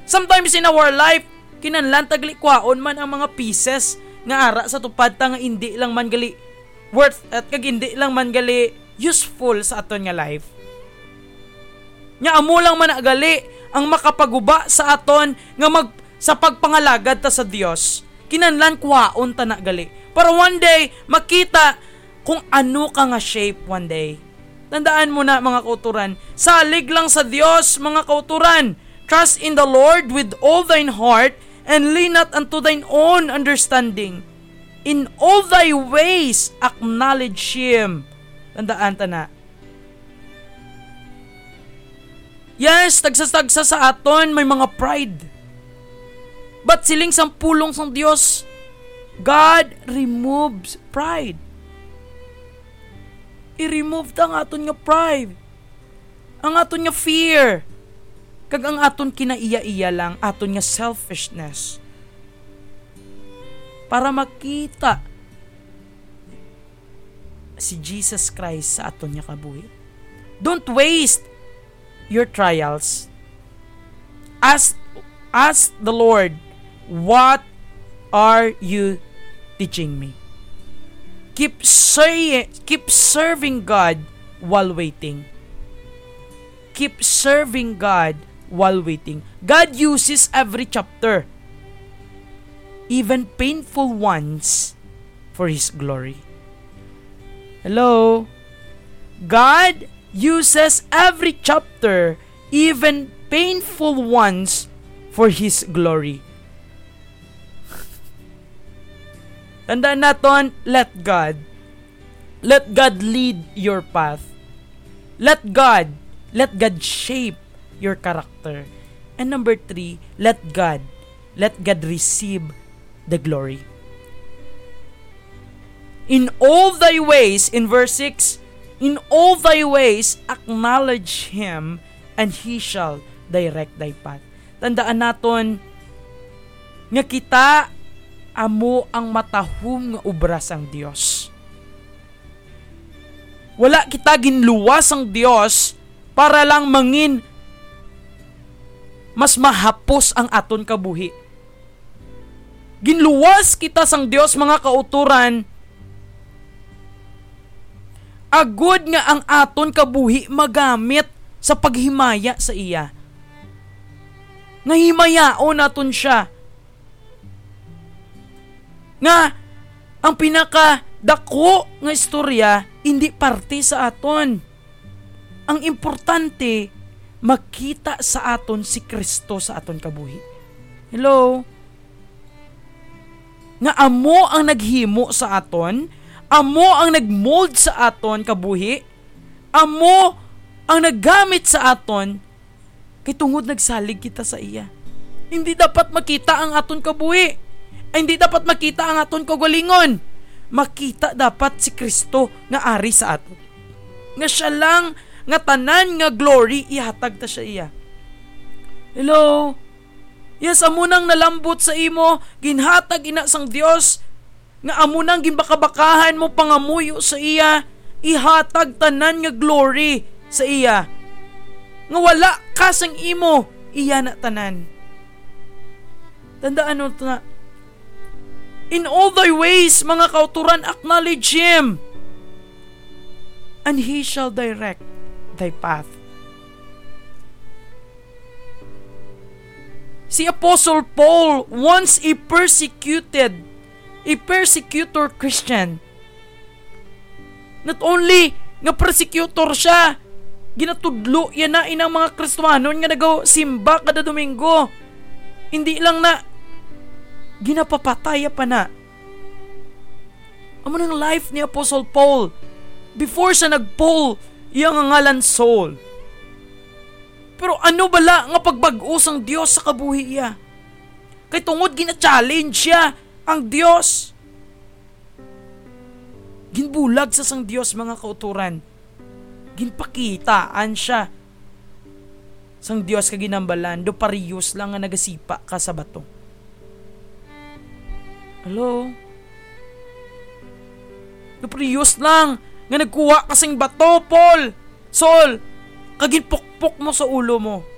Sometimes in our life, kinahanglan tagli kwaon man ang mga pieces nga ara sa tupad ta nga hindi lang man gali worth at kag hindi lang man gali useful sa aton nga life. Nya amo lang man gali ang makapaguba sa aton nga sa pagpangalagad ta sa Dios. Kinahanglan kwaon ta na gali para one day makita kung ano ka nga shape one day. Tandaan mo na mga kauturan, salig lang sa Dios mga kauturan. Trust in the Lord with all thine heart and lean not unto thine own understanding. In all thy ways acknowledge Him. Tandaan ta na. Yes, tagsasagsa sa aton may mga pride. But siling sampulong sang Dios, God removes pride. I-remove ta ang aton nga pride. Ang aton nga fear. Kag ang aton kinaiya-iya lang, aton nga selfishness. Para makita si Jesus Christ sa aton nga kabuhi. Don't waste your trials. Ask the Lord, what are you teaching me? Keep serving God while waiting. Keep serving God while waiting. God uses every chapter, even painful ones, for His glory. Hello? God uses every chapter, even painful ones, for His glory. Tandaan natin, let God lead your path. Let God shape your character. And number 3, let God receive the glory. In all thy ways, in verse 6, in all thy ways acknowledge Him, and He shall direct thy path. Tandaan naton nga kita amo ang matahum nga obra sang Dios. Wala kita ginluwas ang Dios para lang mangin mas mahapos ang aton kabuhi. Ginluwas kita sang Dios mga kauturan agud nga ang aton kabuhi magamit sa paghimaya sa iya. Nga himayaon naton siya. Nga ang pinakadako nga istorya hindi parte sa aton. Ang importante makita sa aton si Kristo sa aton kabuhi. Hello? Nga amo ang naghimo sa aton, amo ang nagmold sa aton kabuhi, amo ang naggamit sa aton kay tungod nagsalig kita sa iya. Hindi dapat makita ang aton kabuhi. Hindi dapat makita ang aton kagalingon. Makita dapat si Kristo nga ari sa aton. Nga siya lang nga tanan nga glory ihatag ta siya iya. Hello? Yes, amo nang nalambot sa imo, ginhatag ina sang Dios nga amo nang ginbakabakahan mo pangamuyo sa iya, ihatag tanan nga glory sa iya. Nga wala ka sang imo, iya na tanan. Tandaan mo na, in all thy ways, mga kauturan, acknowledge Him, and He shall direct thy path. Si Apostle Paul, once a persecutor Christian. Not only nga persecutor siya, ginatudlo yan na inang mga Kristiyanon nga nagasimba kada Domingo. Hindi lang na ginapapataya pa na. Amo ng life ni Apostle Paul before siya nag-Paul iyang ngalan Saul. Pero ano bala nga pagbag-o sang Dios sa kabuhi iya? Kay tungod gina-challenge siya ang Dios. Ginbulag sa sang Dios mga kauturan. Ginpakitaan siya sang Dios kaginambalan do pariyos lang nga nagasipa ka sa bato. Hello? Do pariyos lang nga nagkuha kasing bato, Paul. Saul, kaginpukpok mo sa ulo mo.